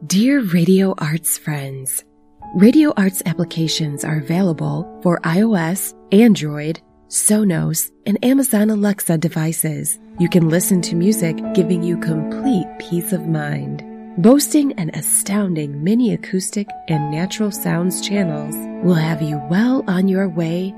Dear Radio Arts friends, Radio Arts applications are available for iOS, Android, Sonos, and Amazon Alexa devices. You can listen to music, giving you complete peace of mind. Boasting an astounding mini acoustic and natural sounds channels will have you well on your way